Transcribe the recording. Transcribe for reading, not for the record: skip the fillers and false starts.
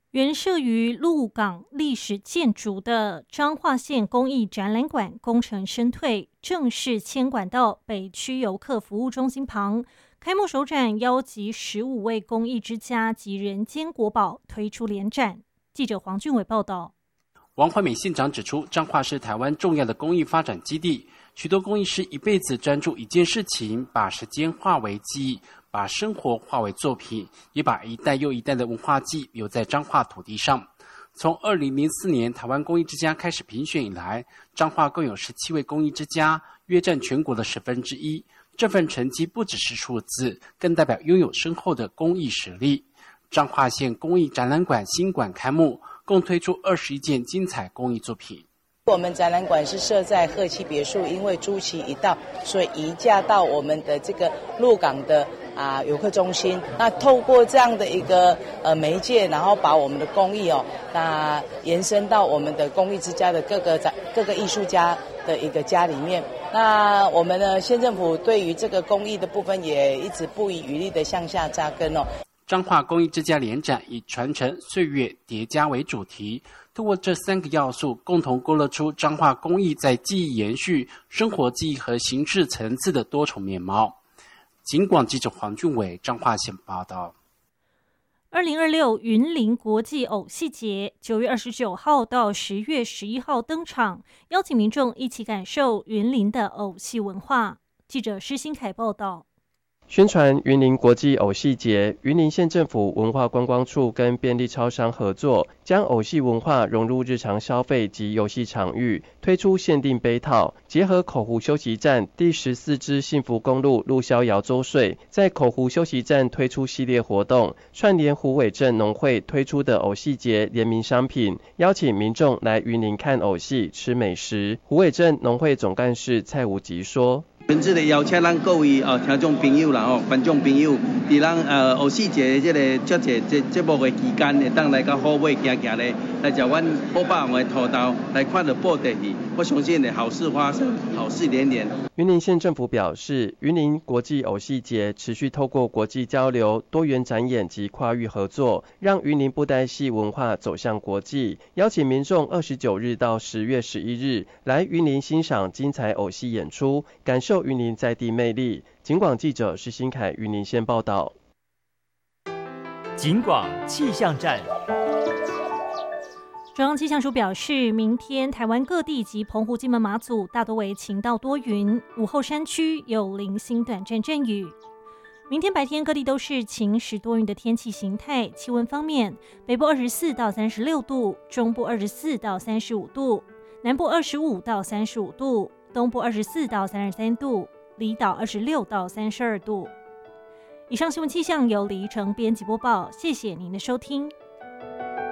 原设于鹿港历史建筑的彰化县公益展览馆工程申退，正式迁馆到北区游客服务中心旁。开幕首展邀集15位公益之家及人间国宝推出联展。记者黄俊伟报道。 王怀美县长指出，彰化是台湾重要的公益发展基地，许多公益师一辈子专注一件事情，把时间化为记忆，把生活化为作品，也把一代又一代的文化记忆留在彰化土地上。从2004年台湾公益之家开始评选以来，彰化共有17位公益之家，约占全国的1/10。这份成绩不只是数字，更代表拥有深厚的公益实力。彰化县公益展览馆新馆开幕，共推出21件精彩公益作品。 我们展览馆是设在鹤栖别墅，因为朱期一到，所以移驾到我们的这个鹿港的游客中心。那透过这样的一个媒介，然后把我们的公益那延伸到我们的公益之家的各个艺术家的一个家里面。那我们呢，县政府对于这个公益的部分也一直不遗余力的向下扎根哦。 彰化公益之家联展以传承、岁月、叠加为主题，透过这3个要素，共同勾勒出彰化公益在记忆延续、生活记忆和形式层次的多重面貌。警广记者黄俊伟彰化县报道。 2026云林国际偶戏节9月29号到10月11号登场，邀请民众一起感受云林的偶戏文化。记者施新凯报道。 宣传云林国际偶戏节，云林县政府文化观光处跟便利超商合作，将偶戏文化融入日常消费及游戏场域，推出限定杯套，结合口湖休息站第14支幸福公路路逍遥周岁，在口湖休息站推出系列活动，串联虎尾镇农会推出的偶戏节联名商品，邀请民众来云林看偶戏、吃美食。虎尾镇农会总干事蔡武吉说。 本次的邀请咱各位听众朋友啦观众朋友，伫咱偶戏节这个节目的期间，会当来到虎尾行行咧，来食阮好霸王的土豆，来看到布袋戏，我相信的好事发生，好事连连。 云林县政府表示，云林国际偶戏节持续透过国际交流、多元展演及跨域合作，让云林布袋戏文化走向国际，邀请民众29日到10月11日来云林欣赏精彩偶戏演出，感受云林在地魅力。警广记者施新凯云林县报道。 警广气象站。 中央气象署表示，明天台湾各地及澎湖、金门、马祖大多为晴到多云，午后山区有零星短暂阵雨。明天白天各地都是晴时多云的天气形态。气温方面，北部24到36度，中部24到35度，南部25到35度，东部24到33度，离岛26到32度。以上新闻气象由李依晨编辑播报，谢谢您的收听。